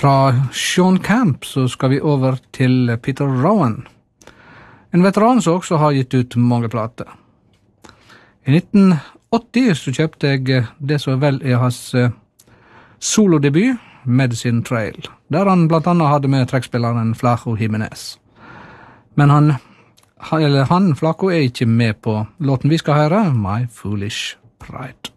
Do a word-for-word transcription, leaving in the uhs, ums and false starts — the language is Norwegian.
Fra Sean Camp så skal vi over til Peter Rowan, en veteran som også har gitt ut mange plater. I nitten åtti så kjøpte jeg det som vel er hans solodebut, Medicine Trail, der han blant annet hadde med trekkspilleren Flaco Jimenez. Men han, eller han, Flaco, er ikke med på låten vi skal høre, My Foolish Pride.